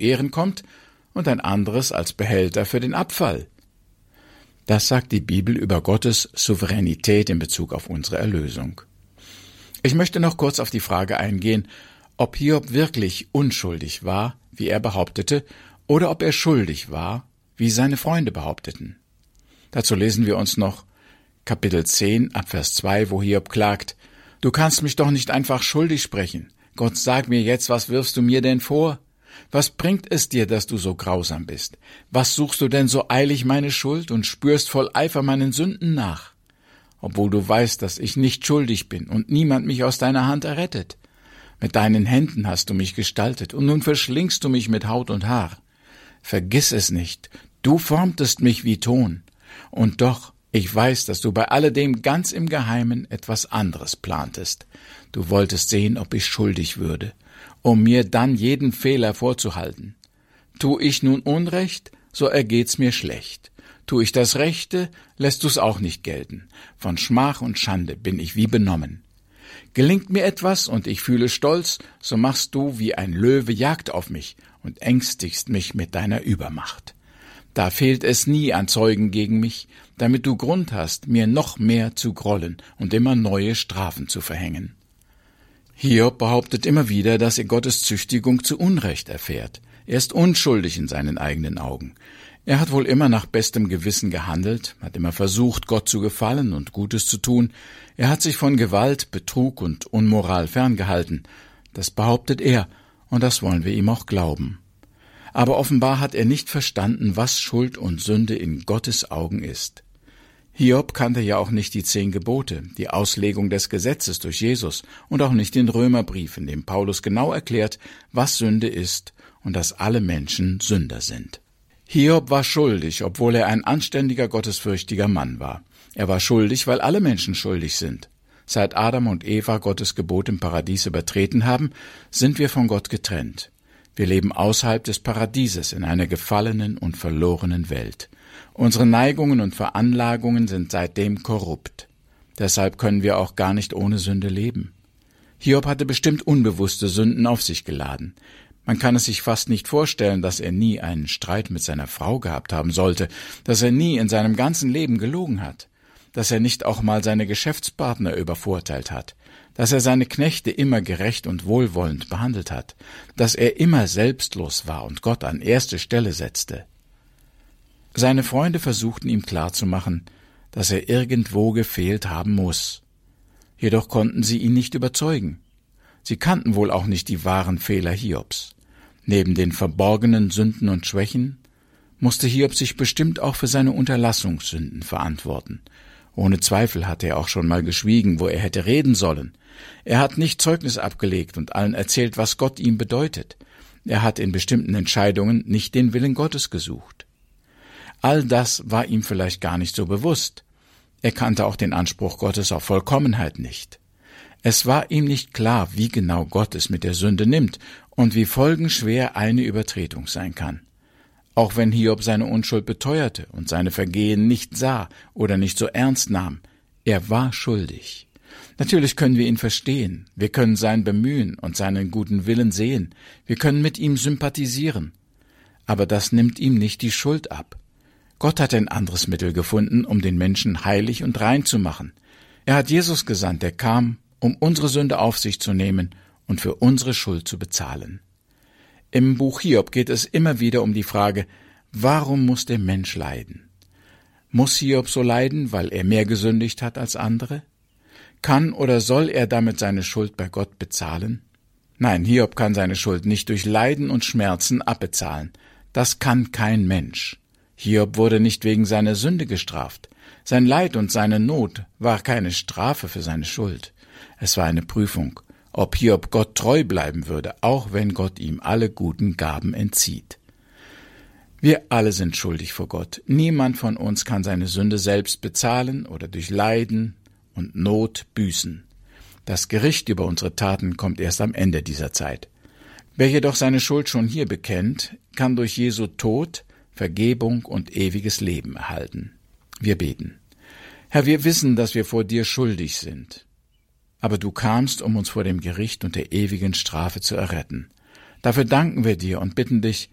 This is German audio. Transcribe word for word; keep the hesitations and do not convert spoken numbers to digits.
Ehren kommt und ein anderes als Behälter für den Abfall. Das sagt die Bibel über Gottes Souveränität in Bezug auf unsere Erlösung. Ich möchte noch kurz auf die Frage eingehen, ob Hiob wirklich unschuldig war, wie er behauptete, oder ob er schuldig war, wie seine Freunde behaupteten. Dazu lesen wir uns noch Kapitel zehn, Abvers zwei, wo Hiob klagt: »Du kannst mich doch nicht einfach schuldig sprechen. Gott, sag mir jetzt, was wirfst du mir denn vor? Was bringt es dir, dass du so grausam bist? Was suchst du denn so eilig meine Schuld und spürst voll Eifer meinen Sünden nach? Obwohl du weißt, dass ich nicht schuldig bin und niemand mich aus deiner Hand errettet. Mit deinen Händen hast du mich gestaltet und nun verschlingst du mich mit Haut und Haar. Vergiss es nicht, du formtest mich wie Ton. Und doch, ich weiß, dass du bei alledem ganz im Geheimen etwas anderes plantest. Du wolltest sehen, ob ich schuldig würde, um mir dann jeden Fehler vorzuhalten. Tu ich nun Unrecht, so ergeht's mir schlecht. Tu ich das Rechte, lässt du's auch nicht gelten. Von Schmach und Schande bin ich wie benommen. Gelingt mir etwas und ich fühle Stolz, so machst du wie ein Löwe Jagd auf mich und ängstigst mich mit deiner Übermacht. Da fehlt es nie an Zeugen gegen mich, damit du Grund hast, mir noch mehr zu grollen und immer neue Strafen zu verhängen.« Hiob behauptet immer wieder, dass er Gottes Züchtigung zu Unrecht erfährt. Er ist unschuldig in seinen eigenen Augen. Er hat wohl immer nach bestem Gewissen gehandelt, hat immer versucht, Gott zu gefallen und Gutes zu tun. Er hat sich von Gewalt, Betrug und Unmoral ferngehalten. Das behauptet er, und das wollen wir ihm auch glauben. Aber offenbar hat er nicht verstanden, was Schuld und Sünde in Gottes Augen ist. Hiob kannte ja auch nicht die zehn Gebote, die Auslegung des Gesetzes durch Jesus und auch nicht den Römerbrief, in dem Paulus genau erklärt, was Sünde ist und dass alle Menschen Sünder sind. Hiob war schuldig, obwohl er ein anständiger, gottesfürchtiger Mann war. Er war schuldig, weil alle Menschen schuldig sind. Seit Adam und Eva Gottes Gebot im Paradies übertreten haben, sind wir von Gott getrennt. Wir leben außerhalb des Paradieses in einer gefallenen und verlorenen Welt. Unsere Neigungen und Veranlagungen sind seitdem korrupt. Deshalb können wir auch gar nicht ohne Sünde leben. Hiob hatte bestimmt unbewusste Sünden auf sich geladen. Man kann es sich fast nicht vorstellen, dass er nie einen Streit mit seiner Frau gehabt haben sollte, dass er nie in seinem ganzen Leben gelogen hat, dass er nicht auch mal seine Geschäftspartner übervorteilt hat, dass er seine Knechte immer gerecht und wohlwollend behandelt hat, dass er immer selbstlos war und Gott an erste Stelle setzte. Seine Freunde versuchten ihm klarzumachen, dass er irgendwo gefehlt haben muss. Jedoch konnten sie ihn nicht überzeugen. Sie kannten wohl auch nicht die wahren Fehler Hiobs. Neben den verborgenen Sünden und Schwächen musste Hiob sich bestimmt auch für seine Unterlassungssünden verantworten. Ohne Zweifel hatte er auch schon mal geschwiegen, wo er hätte reden sollen. Er hat nicht Zeugnis abgelegt und allen erzählt, was Gott ihm bedeutet. Er hat in bestimmten Entscheidungen nicht den Willen Gottes gesucht. All das war ihm vielleicht gar nicht so bewusst. Er kannte auch den Anspruch Gottes auf Vollkommenheit nicht. Es war ihm nicht klar, wie genau Gott es mit der Sünde nimmt und wie folgenschwer eine Übertretung sein kann. Auch wenn Hiob seine Unschuld beteuerte und seine Vergehen nicht sah oder nicht so ernst nahm, er war schuldig. Natürlich können wir ihn verstehen, wir können sein Bemühen und seinen guten Willen sehen, wir können mit ihm sympathisieren. Aber das nimmt ihm nicht die Schuld ab. Gott hat ein anderes Mittel gefunden, um den Menschen heilig und rein zu machen. Er hat Jesus gesandt, der kam, um unsere Sünde auf sich zu nehmen und für unsere Schuld zu bezahlen. Im Buch Hiob geht es immer wieder um die Frage, warum muss der Mensch leiden? Muss Hiob so leiden, weil er mehr gesündigt hat als andere? Kann oder soll er damit seine Schuld bei Gott bezahlen? Nein, Hiob kann seine Schuld nicht durch Leiden und Schmerzen abbezahlen. Das kann kein Mensch. Hiob wurde nicht wegen seiner Sünde gestraft. Sein Leid und seine Not war keine Strafe für seine Schuld. Es war eine Prüfung, ob Hiob Gott treu bleiben würde, auch wenn Gott ihm alle guten Gaben entzieht. Wir alle sind schuldig vor Gott. Niemand von uns kann seine Sünde selbst bezahlen oder durch Leiden und Not büßen. Das Gericht über unsere Taten kommt erst am Ende dieser Zeit. Wer jedoch seine Schuld schon hier bekennt, kann durch Jesu Tod Vergebung und ewiges Leben erhalten. Wir beten. Herr, wir wissen, dass wir vor dir schuldig sind. Aber du kamst, um uns vor dem Gericht und der ewigen Strafe zu erretten. Dafür danken wir dir und bitten dich,